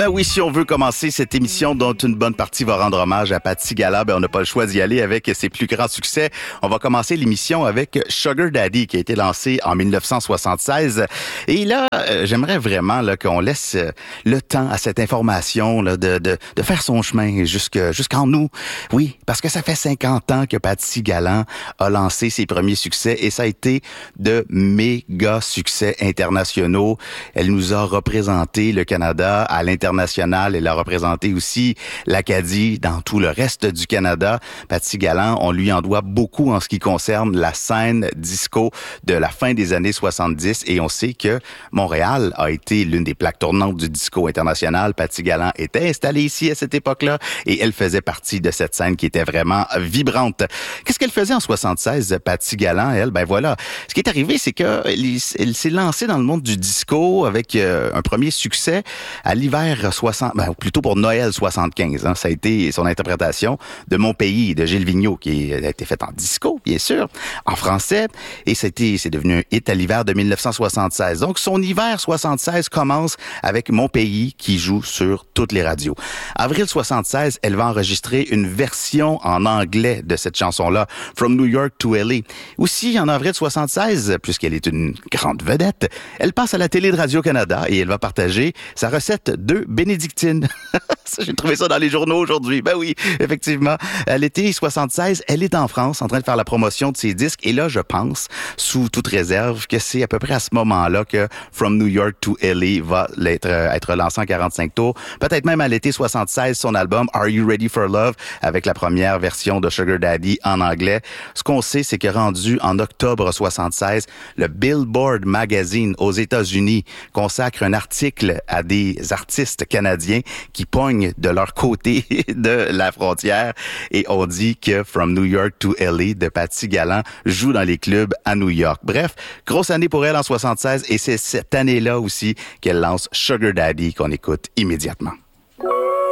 Ben oui, si on veut commencer cette émission dont une bonne partie va rendre hommage à Patti Gala, ben on n'a pas le choix d'y aller avec ses plus grands succès. On va commencer l'émission avec Sugar Daddy qui a été lancé en 1976. Et là, j'aimerais vraiment là qu'on laisse le temps à cette information là, de faire son chemin jusqu'en nous. Oui, parce que ça fait 50 ans que Patti Gala a lancé ses premiers succès et ça a été de méga succès internationaux. Elle nous a représenté le Canada à l'international. Elle a représenté aussi l'Acadie dans tout le reste du Canada. Patti Gala, on lui en doit beaucoup en ce qui concerne la scène disco de la fin des années 70 et on sait que Montréal a été l'une des plaques tournantes du disco international. Patti Gala était installée ici à cette époque-là et elle faisait partie de cette scène qui était vraiment vibrante. Qu'est-ce qu'elle faisait en 76, Patti Gala, elle? Ben voilà. Ce qui est arrivé, c'est qu'elle s'est lancée dans le monde du disco avec un premier succès à l'hiver 60, ben plutôt pour Noël 75. Hein. Ça a été son interprétation de Mon pays de Gilles Vigneault qui a été faite en disco, bien sûr, en français. Et c'est devenu un hit à l'hiver de 1976. Donc son hiver 76 commence avec Mon pays qui joue sur toutes les radios. Avril 76, elle va enregistrer une version en anglais de cette chanson-là, From New York to LA. Aussi, en avril 76, puisqu'elle est une grande vedette, elle passe à la télé de Radio-Canada et elle va partager sa recette de bénédictine. J'ai trouvé ça dans les journaux aujourd'hui. Ben oui, effectivement. À l'été 76, elle est en France en train de faire la promotion de ses disques et là, je pense, sous toute réserve, que c'est à peu près à ce moment-là que From New York to LA va être lancé en 45 tours. Peut-être même à l'été 76, son album Are You Ready for Love avec la première version de Sugar Daddy en anglais. Ce qu'on sait, c'est que rendu en octobre 76, le Billboard Magazine aux États-Unis consacre un article à des artistes canadiens qui pognent de leur côté de la frontière et on dit que From New York to LA de Patti Gala joue dans les clubs à New York. Bref, grosse année pour elle en 76 et c'est cette année-là aussi qu'elle lance Sugar Daddy qu'on écoute immédiatement.